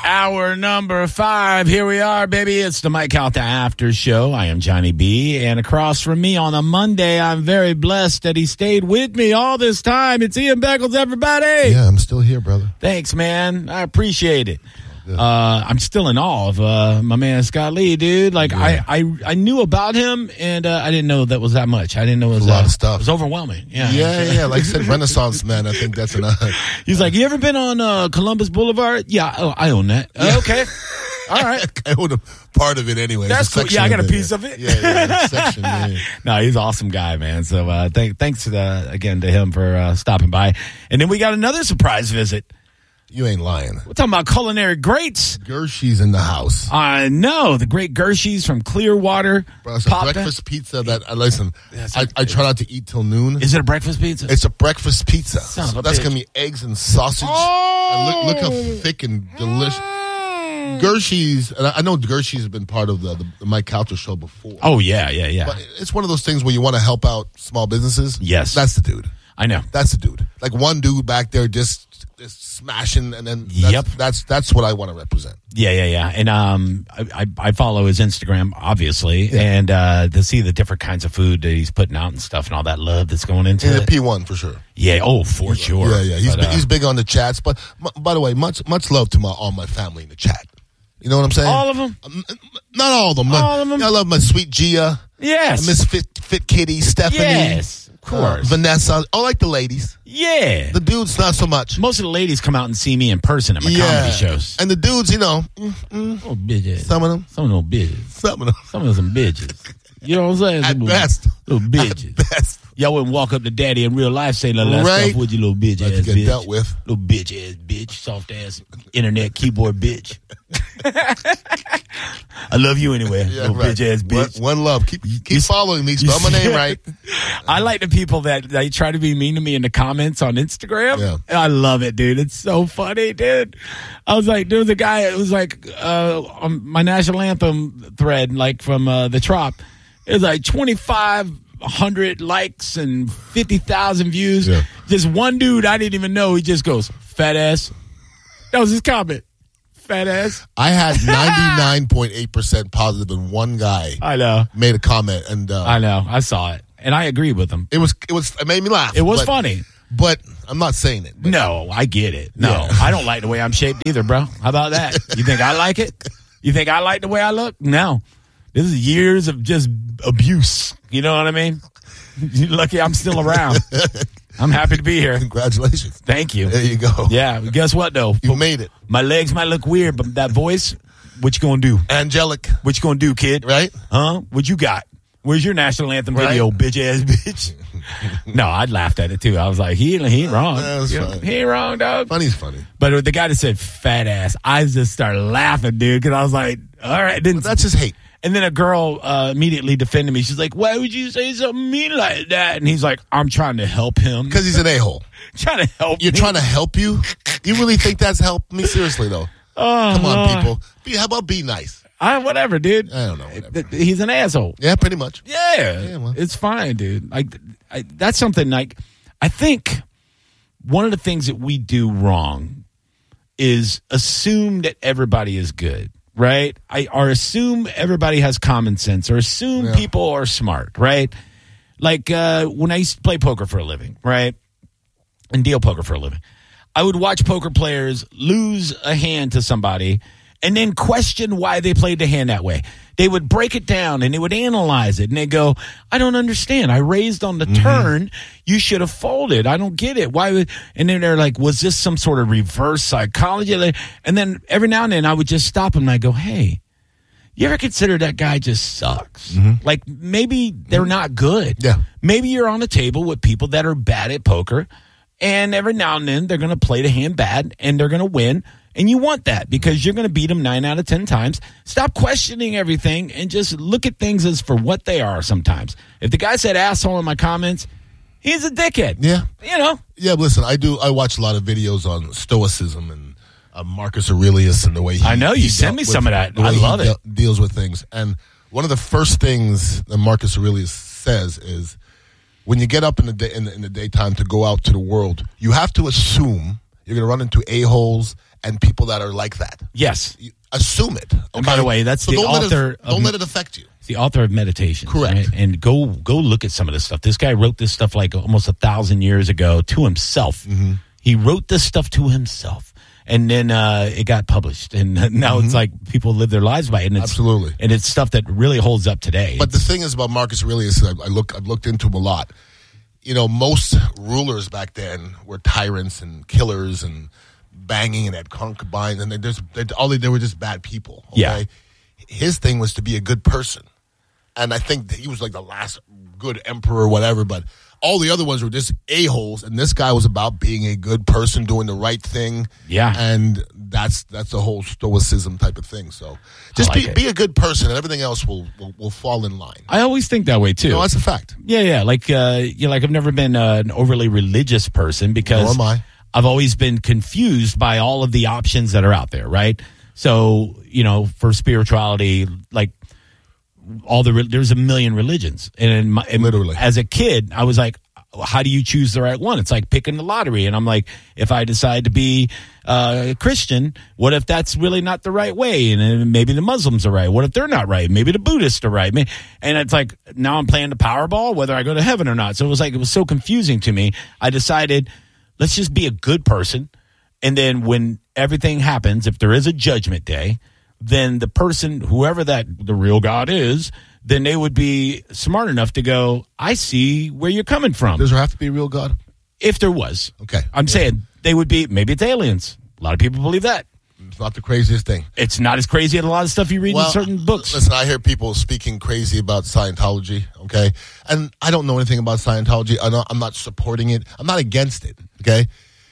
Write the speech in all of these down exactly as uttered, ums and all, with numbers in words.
Hour number five. Here we are, baby. It's the Mike Calta After Show. I am Johnny B. And across from me on a Monday, I'm very blessed that he stayed with me all this time. It's Ian Beckles, everybody. Yeah, I'm still here, brother. Thanks, man. I appreciate it. Uh, I'm still in awe of uh, my man Scott Lee, dude. Like yeah. I, I, I knew about him, and uh, I didn't know that was that much. I didn't know it was a lot uh, of stuff. It was overwhelming. Yeah, yeah, yeah. Like I said, Renaissance man. I think that's enough. He's like, you ever been on uh, Columbus Boulevard? Yeah, oh, I own that. Yeah. Uh, okay, all right. I own a part of it anyway. That's cool. Yeah, I got a piece of it. Yeah, yeah. Section. Yeah. No, he's an awesome guy, man. So uh, th- thanks uh, again to him for uh, stopping by, and then we got another surprise visit. You ain't lying. We're talking about culinary greats. Gershie's in the house. I know. The great Gershie's from Clearwater. Bro, it's a breakfast in. pizza that, uh, listen, I, I try not to eat till noon. Is it a breakfast pizza? It's a breakfast pizza. Son so of a that's bitch. going to be eggs and sausage. Oh! And look, look how thick and delicious. Mm. Gershie's, and I know Gershie's has been part of the, the, the Mike Calta show before. Oh, yeah, yeah, yeah. But it's one of those things where you want to help out small businesses. Yes. That's the dude. I know. That's the dude. Like one dude back there just... Just smashing, and then that's, yep. that's that's what I want to represent. Yeah, yeah, yeah. And um, I, I follow his Instagram, obviously, yeah. and uh, to see the different kinds of food that he's putting out and stuff, and all that love that's going into yeah, it. P one for sure. Yeah, oh, for he's, sure. Yeah, yeah. He's but, big, uh, he's big on the chats, but m- by the way, much much love to my all my family in the chat. You know what I'm saying? All of them? Um, not all of them. All of them. I love my sweet Gia. Yes. Miss Fit Fit Kitty, Stephanie. Yes. Of course. Uh, Vanessa. I like the ladies. Yeah. The dudes, not so much. Most of the ladies come out and see me in person at my yeah. comedy shows. And the dudes, you know. Mm, mm, oh, bitches. Some of them. Some of them bitches. Some of them. Some of them bitches. You know what I'm saying? At Some best. Little bitches. At best. Y'all wouldn't walk up to daddy in real life saying that last right. stuff, would you, little bitch like ass to get bitch? dealt with. Little bitch ass bitch. Soft ass internet keyboard bitch. I love you anyway, yeah, little right. bitch ass bitch. One, one love. Keep keep you, following me. Spell my name right. I like the people that they try to be mean to me in the comments on Instagram. Yeah. I love it, dude. It's so funny, dude. I was like, there was a guy, it was like uh, on my national anthem thread, like from uh, the Trop. It was like twenty-five hundred likes and fifty thousand views. Yeah. Just one dude I didn't even know. He just goes, fat ass. That was his comment. Fat ass. I had ninety-nine point eight percent positive, and one guy I know. made a comment, and uh, I know. I saw it. And I agree with him. It was it was it made me laugh. It was but, funny. But I'm not saying it. But. No, I get it. No, Yeah. I don't like the way I'm shaped either, bro. How about that? You think I like it? You think I like the way I look? No. This is years of just abuse. You know what I mean? You're lucky I'm still around. I'm happy to be here. Congratulations. Thank you. There you go. Yeah, guess what, though? You made it. My legs might look weird, but that voice, what you gonna do? Angelic. What you gonna do, kid? Right? Huh? What you got? Where's your national anthem Right. video, bitch-ass bitch? No, I laughed at it, too. I was like, he, he ain't wrong. That's You know, fine. he ain't wrong, dog. Funny's funny. But the guy that said fat ass, I just started laughing, dude, because I was like, all right. Then, But that's just hate. and then a girl uh, immediately defended me. She's like, why would you say something mean like that? And he's like, I'm trying to help him. Because he's an a-hole. Trying to help You're me. trying to help you? You really think that's helped me? Seriously, though. Oh, Come on, Lord. people. Be, how about be nice? I, whatever, dude. I don't know. Whatever. He's an asshole. Yeah, pretty much. Yeah, Yeah, well. it's fine, dude. Like, I, that's something like I think one of the things that we do wrong is assume that everybody is good, right? I or assume everybody has common sense, or assume Yeah. people are smart, right? Like uh, when I used to play poker for a living, right, and deal poker for a living, I would watch poker players lose a hand to somebody and then question why they played the hand that way. They would break it down and they would analyze it and they go, I don't understand. I raised on the mm-hmm. turn. You should have folded. I don't get it. Why would, and then they're like, was this some sort of reverse psychology? And then every now and then I would just stop them and I go, hey, you ever consider that guy just sucks? Mm-hmm. Like maybe they're not good. Yeah. Maybe you're on a table with people that are bad at poker and every now and then they're going to play the hand bad and they're going to win. And you want that because you're going to beat them nine out of ten times. Stop questioning everything and just look at things as for what they are sometimes. If the guy said asshole in my comments, he's a dickhead. Yeah. You know? Yeah, listen, I do. I watch a lot of videos on Stoicism and uh, Marcus Aurelius and the way he I know, you he sent me with, some of that. the way I love he it. De- deals with things. And one of the first things that Marcus Aurelius says is when you get up in the, day, in the, in the daytime to go out to the world, you have to assume you're going to run into a-holes and people that are like that. Yes. You assume it. Okay? And by the way, that's so the don't author. Let it, don't of, let it affect you. The author of Meditation. Correct. Right? And go go look at some of this stuff. This guy wrote this stuff like almost a thousand years ago to himself. Mm-hmm. He wrote this stuff to himself. And then uh, it got published, and now mm-hmm. it's like people live their lives by it. And it's, Absolutely, and it's stuff that really holds up today. But it's, the thing is about Marcus Aurelius, I, I look, I've looked into him a lot. You know, most rulers back then were tyrants and killers and banging and had concubines, and they just they, all they, they were just bad people. Okay? Yeah, his thing was to be a good person, and I think that he was like the last good emperor or whatever, but. All the other ones were just a-holes, and this guy was about being a good person, doing the right thing. Yeah. And that's that's the whole stoicism type of thing. So just like be it. be a good person, and everything else will, will, will fall in line. I always think that way, too. No, that's a fact. Yeah, yeah. Like, uh, you know, like I've never been uh, an overly religious person because Nor am I. I've always been confused by all of the options that are out there, right? So, you know, for spirituality, like, all the re- there's a million religions, and in my, and literally as a kid I was like, how do you choose the right one? It's like picking the lottery. And I'm like, if I decide to be uh, a Christian, what if that's really not the right way? And then maybe the Muslims are right. What if they're not right? Maybe the Buddhists are right. And it's like, now I'm playing the Powerball, whether I go to heaven or not. So it was like, it was so confusing to me. I decided, let's just be a good person. And then when everything happens, if there is a judgment day, then the person, whoever that the real God is, then they would be smart enough to go, I see where you're coming from. Does there have to be a real God? If there was. Okay. I'm yeah. saying they would be, maybe it's aliens. A lot of people believe that. It's not the craziest thing. It's not as crazy as a lot of stuff you read well, in certain books. Listen, I hear people speaking crazy about Scientology, okay? And I don't know anything about Scientology. I'm not, I'm not supporting it. I'm not against it, okay?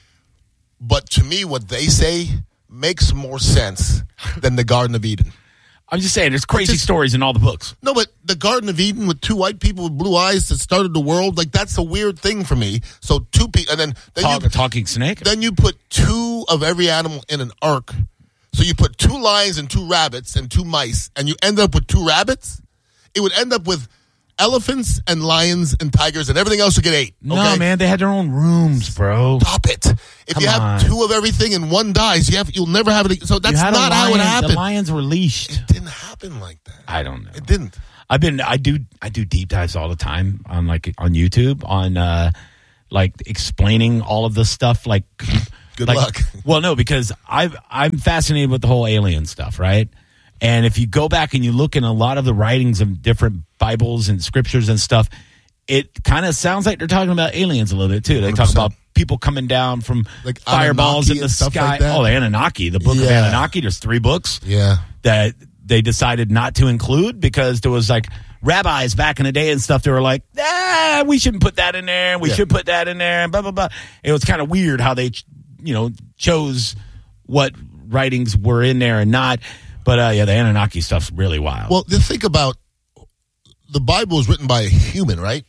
But to me, what they say makes more sense than the Garden of Eden. I'm just saying, there's crazy just, stories in all the books. No, but the Garden of Eden with two white people with blue eyes that started the world, like that's a weird thing for me. So two people, and then, then Talk, you, a talking snake. Then you put two of every animal in an ark. So you put two lions and two rabbits and two mice, and you end up with two rabbits. It would end up with elephants and lions and tigers, and everything else would get ate. Okay? No, man, they had their own rooms, bro. Stop it! If Come you have on. two of everything and one dies, you have you'll never have it. So that's not lion, how it happened. The lions were leashed. It didn't happen like that. I don't know. It didn't. I've been. I do. I do deep dives all the time on like on YouTube on uh like explaining all of this stuff. Like, good like, luck. Well, no, because I've I'm fascinated with the whole alien stuff, right? And if you go back and you look in a lot of the writings of different Bibles and scriptures and stuff, it kind of sounds like they're talking about aliens a little bit too. They one hundred talk percent. about people coming down from like fireballs Anunnaki in the and stuff sky. Like that. Oh, the Anunnaki, the book yeah. of Anunnaki. There's three books. Yeah. That they decided not to include because there was like rabbis back in the day and stuff. They were like, ah, we shouldn't put that in there. We yeah. should put that in there. And blah blah blah. It was kind of weird how they, you know, chose what writings were in there and not. But, uh, yeah, the Anunnaki stuff's really wild. Well, just think about the Bible was written by a human, right?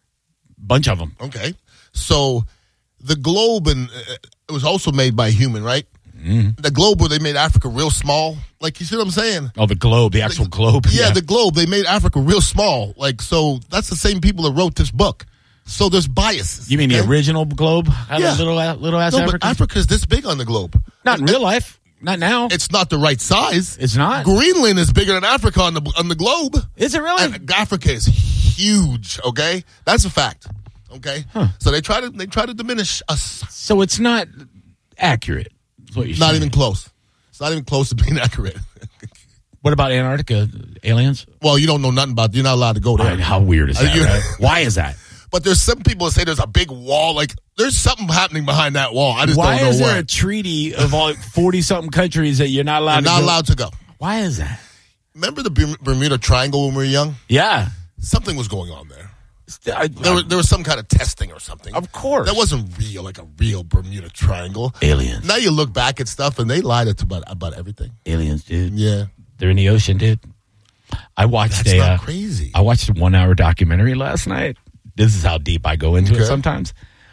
Bunch of them. Okay. So the globe, and uh, it was also made by a human, right? Mm-hmm. The globe where they made Africa real small. Like, you see what I'm saying? Oh, the globe, the actual the, globe. Yeah, yeah, the globe. They made Africa real small. Like, so that's the same people that wrote this book. So there's biases. You mean okay? the original globe? Had Yeah. a little, little ass no, Africa? but Africa's this big on the globe. Not in It- real life. Not now. It's not the right size. It's not? Greenland is bigger than Africa on the on the globe. Is it really? And Africa is huge. Okay, that's a fact. Okay, Huh. so they try to they try to diminish us. So it's not accurate. Is what you're Not saying. even close. It's not even close to being accurate. What about Antarctica aliens? Well, you don't know nothing about. You're not allowed to go there. I mean, how weird is Are that? you- Right? Why is that? But there's some people that say there's a big wall. Like there's something happening behind that wall. I just Why don't know is there what. a treaty of all forty something countries that you're not allowed You're to not go? allowed to go. Why is that? Remember the Berm- Bermuda Triangle when we were young? Yeah. Something was going on there. I, There was, there was some kind of testing or something. Of course. That wasn't real, like a real Bermuda Triangle. aliens. Now you look back at stuff and they lied to about about everything. Aliens, dude. Yeah, They're in the ocean, dude. I watched that's a not uh, crazy. I watched a one hour documentary last night. This is how deep I go into Okay. it sometimes.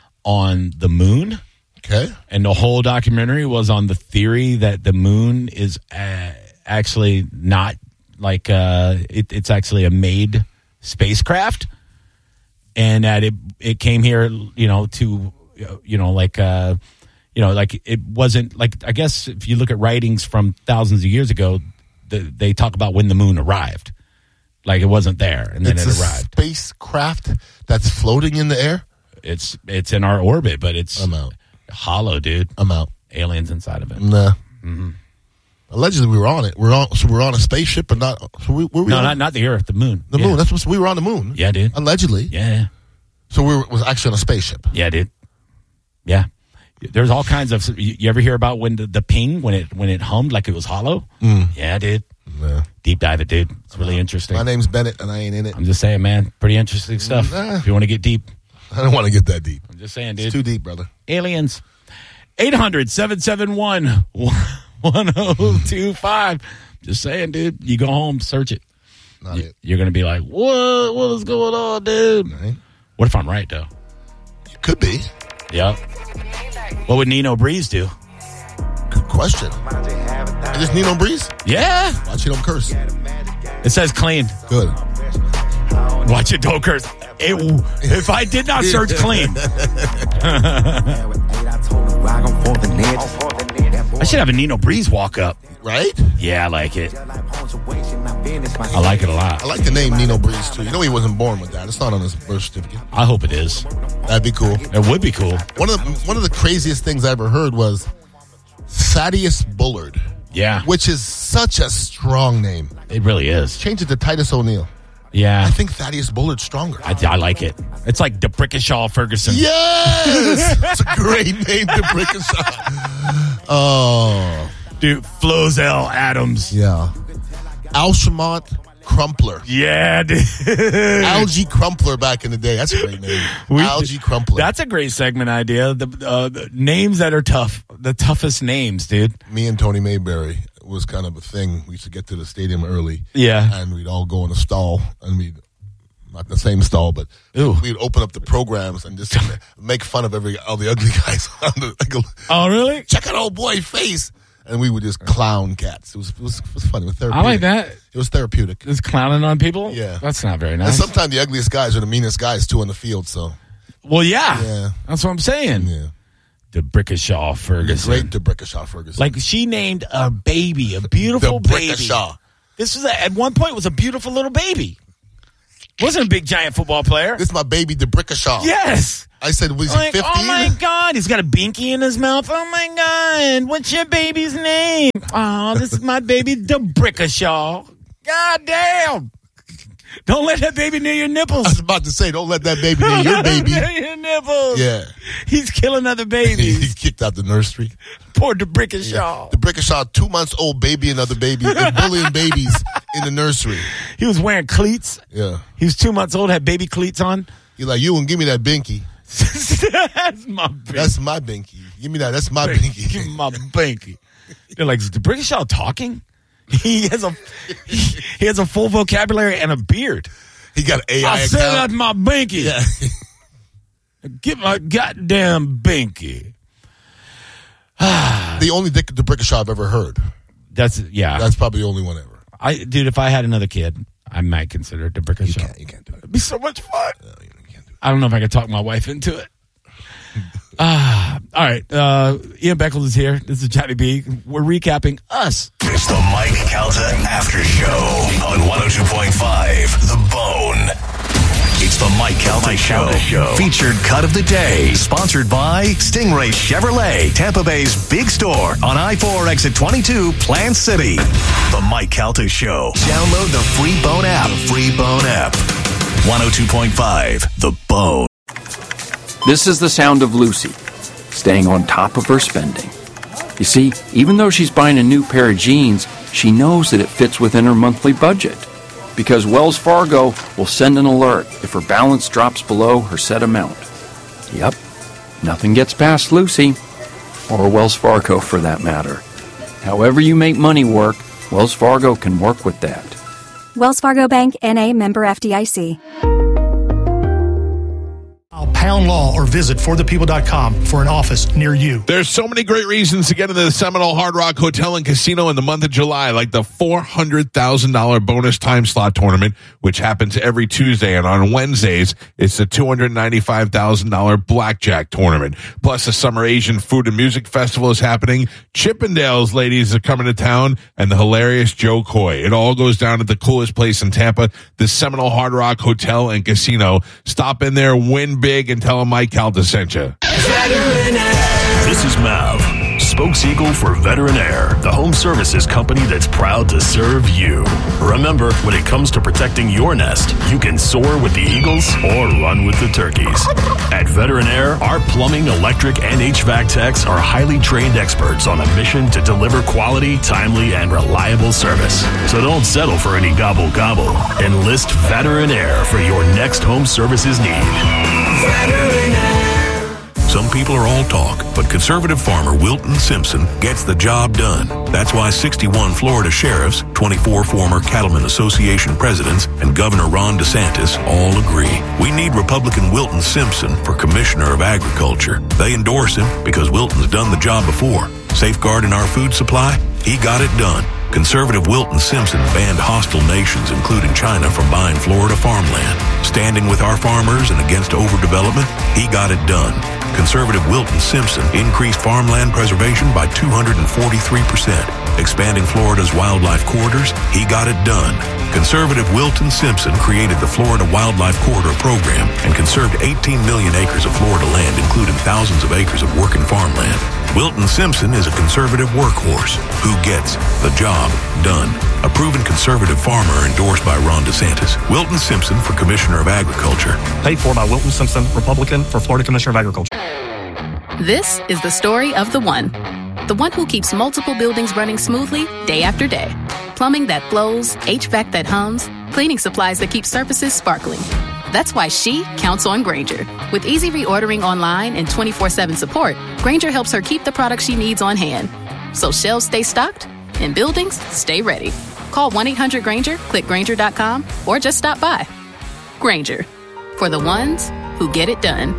On the moon. Okay, And the whole documentary was on the theory that the moon is uh, actually not like uh, it, it's actually a made spacecraft, and that it it came here, you know, to you know like uh, you know, like it wasn't like, I guess if you look at writings from thousands of years ago, the, they talk about when the moon arrived. Like it wasn't there, and then it's it a arrived. Spacecraft that's floating in the air? It's it's in our orbit, but it's I'm out. hollow, dude. I'm out. Aliens inside of it. Nah. Mm-hmm. Allegedly, we were on it. We're on, so we're on a spaceship, but not. So we, were we No, on? not not the Earth, the moon. The yeah. moon. That's what we were on the moon. Yeah, dude. Allegedly. Yeah, So we were, was actually on a spaceship. yeah, dude. Yeah, there's all kinds of. You, you ever hear about when the, the ping when it when it hummed like it was hollow? Mm. Yeah, dude. Yeah. Deep dive it, dude. It's really interesting. My name's Bennett, and I ain't in it. I'm just saying, man. Pretty interesting stuff. Nah. If you want to get deep, I don't want to get that deep. I'm just saying, dude. It's too deep, brother. Aliens. eight hundred, seven seven one, one oh two five. Just saying, dude. You go home, search it. Not You, it. you're going to be like, what? What is going on, dude? Right? What if I'm right, though? You could be. Yep. What would Nino Breeze do? Good question. Is this Nino Breeze? Yeah. Watch you don't curse. It says clean. Good. Watch it, don't curse. It, if I did not search clean, I should have a Nino Breeze walk up. Right? Yeah, I like it. I like it a lot. I like the name Nino Breeze, too. You know he wasn't born with that. It's not on his birth certificate. I hope it is. That'd be cool. It would be cool. One of the, one of the craziest things I ever heard was Thaddeus Bullard, Yeah, which is such a strong name. it really is. Change it to Titus O'Neil. Yeah, I think Thaddeus Bullard's stronger. I, I like it. It's like DeBrickashaw Ferguson. Yes! That's a great name, DeBrickashaw. Oh. Dude, Flozell Adams. Yeah. Alshamont Crumpler. Yeah, dude. Algie Crumpler back in the day. That's a great name. We- Algie Crumpler. That's a great segment idea. The, uh, the names that are tough. The toughest names, dude. Me and Tony Mayberry was kind of a thing. We used to get to the stadium early. Yeah. And we'd all go in a stall, and we'd, not the same stall, but Ooh. we'd open up the programs and just make fun of every all the ugly guys. On the, like, Oh, really? check out old boy face. And we would just clown cats. It was it was, it was fun. It was I therapeutic. like that. It was therapeutic. Just clowning on people? Yeah. That's not very And nice. sometimes the ugliest guys are the meanest guys, too, on the field. So, Well, yeah. Yeah. That's what I'm saying. yeah. DeBrickashaw Ferguson. Great DeBrickashaw Ferguson. Like, she named a baby, a beautiful baby. DeBrickashaw. This was, a, at one point, was a beautiful little baby. Wasn't a big, giant football player. This is my baby DeBrickashaw. Yes. I said, was he Like, fifteen? oh my God, he's got a binky in his mouth. Oh my God, what's your baby's name? Oh, this is my baby, DeBrickashaw. God damn. Don't let that baby near your I nipples. was about to say, don't let that baby near your baby. Near your nipples. Yeah. He's killing other He babies. kicked out the nursery. Poor DeBrickashaw. DeBrickashaw, two months old baby, another baby, and bullying babies in the nursery. He was wearing cleats. Yeah. He was two months old, had baby cleats on. He's like, you won't give me that binky. That's my binky. That's my binky. Give me that. That's my binky. Give me my binky. They're like, is DeBrickashaw talking? He has a he, he has a full vocabulary and a beard. He got an A I I said account. that's my binky. Yeah. Get my goddamn binky. The only Dick DeBrickashaw I've ever heard. That's yeah. That's probably the only one ever. I dude, if I had another kid, I might consider it DeBrickashaw. You can't. You can't do it. It'd be so much fun. No, you can't do it. I don't know if I could talk my wife into it. Ah, all right. Uh, Ian Beckles is here. This is Johnny B. We're recapping Us. It's the Mike Calta After Show on one oh two point five The Bone. It's the Mike Calta Show. Show. Featured cut of the day. Sponsored by Stingray Chevrolet, Tampa Bay's big store on I four exit twenty-two, Plant City. The Mike Calta Show. Download the free Bone app. The free Bone app. one oh two point five The Bone. This is the sound of Lucy, staying on top of her spending. You see, even though she's buying a new pair of jeans, she knows that it fits within her monthly budget. Because Wells Fargo will send an alert if her balance drops below her set amount. Yep, nothing gets past Lucy, or Wells Fargo for that matter. However you make money work, Wells Fargo can work with that. Wells Fargo Bank, N A, member F D I C. Pound Law or visit for the people dot com for an office near you. There's so many great reasons to get into the Seminole Hard Rock Hotel and Casino in the month of July, like the four hundred thousand dollars bonus time slot tournament, which happens every Tuesday. And on Wednesdays, it's the two hundred ninety-five thousand dollars blackjack tournament. Plus, the Summer Asian Food and Music Festival is happening. Chippendales ladies are coming to town, and the hilarious Joe Coy. It all goes down at the coolest place in Tampa, the Seminole Hard Rock Hotel and Casino. Stop in there, win big, and tell them Mike Calta sent you. This is Mav, spokeseagle for Veteran Air, the home services company that's proud to serve you. Remember, when it comes to protecting your nest, you can soar with the eagles or run with the turkeys. At Veteran Air, our plumbing, electric, and H V A C techs are highly trained experts on a mission to deliver quality, timely, and reliable service. So don't settle for any gobble-gobble. Enlist Veteran Air for your next home services need. Veteran Air. Some people are all talk, but conservative farmer Wilton Simpson gets the job done. That's why sixty-one Florida sheriffs, twenty-four former Cattlemen Association presidents, and Governor Ron DeSantis all agree. We need Republican Wilton Simpson for Commissioner of Agriculture. They endorse him because Wilton's done the job before. Safeguarding our food supply? He got it done. Conservative Wilton Simpson banned hostile nations, including China, from buying Florida farmland. Standing with our farmers and against overdevelopment? He got it done. Conservative Wilton Simpson increased farmland preservation by two hundred forty-three percent. Expanding Florida's wildlife corridors? He got it done. Conservative Wilton Simpson created the Florida Wildlife Corridor Program and conserved eighteen million acres of Florida land, including thousands of acres of working farmland. Wilton Simpson is a conservative workhorse who gets the job done. A proven conservative farmer endorsed by Ron DeSantis. Wilton Simpson for Commissioner of Agriculture. Paid for by Wilton Simpson, Republican, for Florida Commissioner of Agriculture. This is the story of the one. The one who keeps multiple buildings running smoothly day after day. Plumbing that flows, H V A C that hums, cleaning supplies that keep surfaces sparkling. That's why she counts on Grainger. With easy reordering online and twenty-four seven support, Grainger helps her keep the products she needs on hand. So shelves stay stocked and buildings stay ready. Call one eight hundred Grainger, click Grainger dot com, or just stop by. Grainger, for the ones who get it done.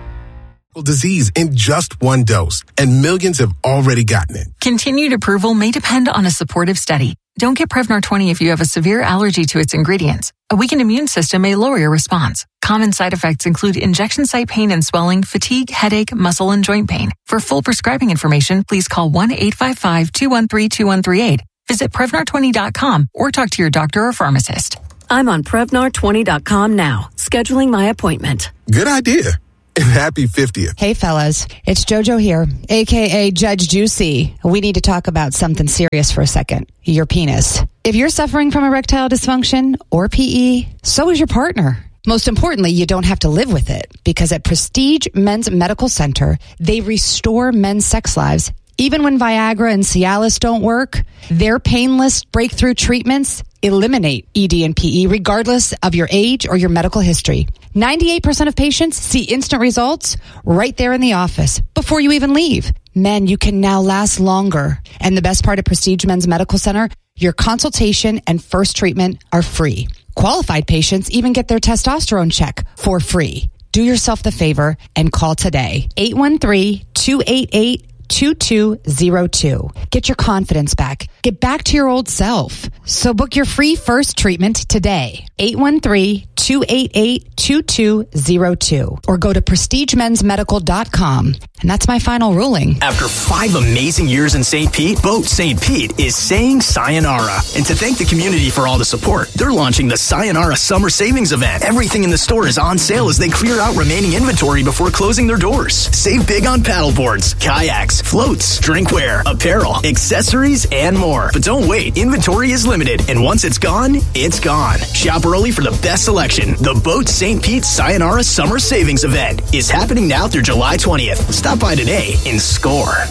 Disease in just one dose, and millions have already gotten it. Continued approval may depend on a supportive study. Don't get Prevnar twenty if you have a severe allergy to its ingredients. A weakened immune system may lower your response. Common side effects include injection site pain and swelling, fatigue, headache, muscle, and joint pain. For full prescribing information, please call one eight five five, two one three, two one three eight. Visit Prevnar twenty dot com or talk to your doctor or pharmacist. I'm on Prevnar twenty dot com now, scheduling my appointment. Good idea. And happy fiftieth. Hey, fellas. It's JoJo here, a k a. Judge Juicy. We need to talk about something serious for a second. Your penis. If you're suffering from erectile dysfunction or P E, so is your partner. Most importantly, you don't have to live with it, because at Prestige Men's Medical Center, they restore men's sex lives. Even when Viagra and Cialis don't work, their painless breakthrough treatments eliminate E D and P E regardless of your age or your medical history. ninety-eight percent of patients see instant results right there in the office before you even leave. Men, you can now last longer. And the best part of Prestige Men's Medical Center, your consultation and first treatment are free. Qualified patients even get their testosterone check for free. Do yourself the favor and call today. eight one three, two eight eight, two two zero two. Get your confidence back. Get back to your old self. So book your free first treatment today. eight one three, two eight eight, two two zero two. Or go to prestige men's medical dot com. And that's my final ruling. After five amazing years in Saint Pete, Boat Saint Pete is saying sayonara. And to thank the community for all the support, they're launching the Sayonara Summer Savings Event. Everything in the store is on sale as they clear out remaining inventory before closing their doors. Save big on paddleboards, kayaks, floats, drinkware, apparel, accessories, and more. But don't wait. Inventory is limited, and once it's gone, it's gone. Shop early for the best selection. The Boat Saint Pete Sayonara Summer Savings Event is happening now through July twentieth. Stop by today and score.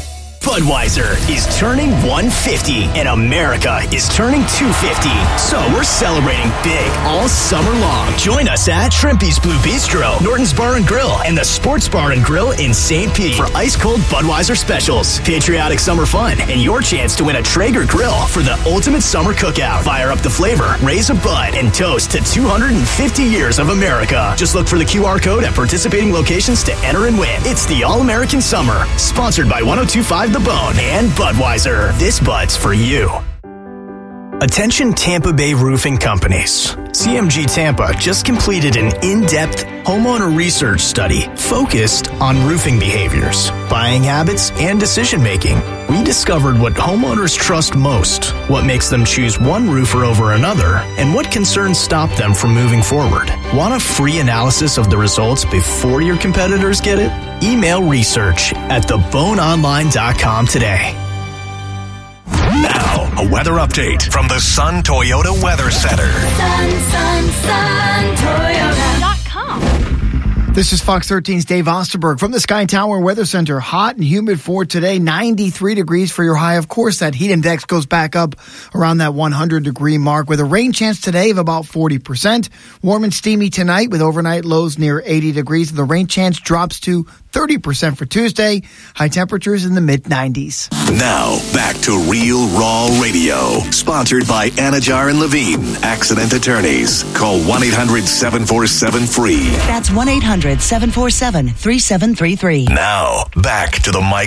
Budweiser is turning one fifty and America is turning two fifty. So we're celebrating big all summer long. Join us at Shrimpy's Blue Bistro, Norton's Bar and Grill, and the Sports Bar and Grill in Saint Pete for ice-cold Budweiser specials, patriotic summer fun, and your chance to win a Traeger grill for the ultimate summer cookout. Fire up the flavor, raise a bud, and toast to two hundred fifty years of America. Just look for the Q R code at participating locations to enter and win. It's the All-American Summer, sponsored by one oh two point five The Bone and Budweiser. This Bud's for you. Attention Tampa Bay roofing companies. C M G Tampa just completed an in-depth homeowner research study focused on roofing behaviors, buying habits, and decision-making. We discovered what homeowners trust most, what makes them choose one roofer over another, and what concerns stop them from moving forward. Want a free analysis of the results before your competitors get it? Email research at the bone online dot com today. Now, a weather update from the Sun Toyota Weather Center. Sun, sun, sun, Toyota dot com. This is Fox thirteen's Dave Osterberg from the Sky Tower Weather Center. Hot and humid for today, ninety-three degrees for your high. Of course, that heat index goes back up around that one hundred degree mark with a rain chance today of about forty percent. Warm and steamy tonight with overnight lows near eighty degrees. The rain chance drops to thirty percent for Tuesday. High temperatures in the mid nineties. Now, back to Real Raw Radio. Sponsored by Anajar and Levine, Accident Attorneys. Call one eight hundred seven four seven free. That's one eight hundred seven four seven three seven three three. Now, back to the Mike